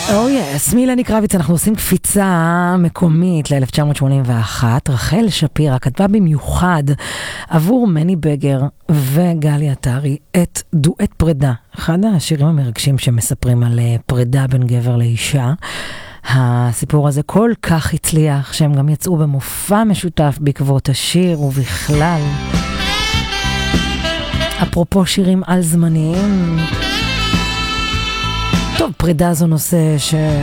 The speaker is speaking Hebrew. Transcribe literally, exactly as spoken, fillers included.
או יס, מילני קרביץ, אנחנו עושים קפיצה מקומית ל-אלף תשע מאות שמונים ואחת. רחל שפירא כתבה במיוחד עבור מני בגר וגלי עטרי את דואט פרידה, אחד השירים המרגשים שמספרים על פרידה בין גבר לאישה. הסיפור הזה כל כך הצליח שהם גם יצאו במופע משותף בעקבות השיר, ובכלל אפרופו שירים על זמניים, טוב, פרידה זו נושא ש...